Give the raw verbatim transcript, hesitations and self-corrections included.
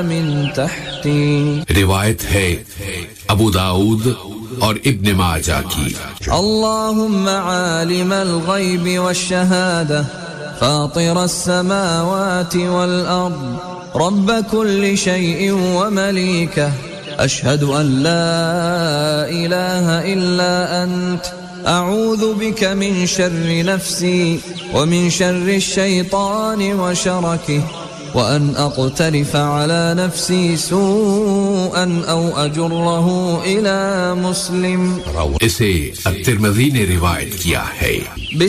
من تحتي. रिवायत है अबू दाऊद और इब्न माजा की. اللهم عالم الغيب والشهادة فاطر السماوات والأرض رب كل شيء ومليكه أشهد أن لا إله إلا أنت أعوذ بك من شر نفسي ومن شر الشيطان وشركه وأن أقترف على نفسي سوءا أو أجره إلى مسلم. इसे अत्तिरमिज़ी ने रिवायत किया है.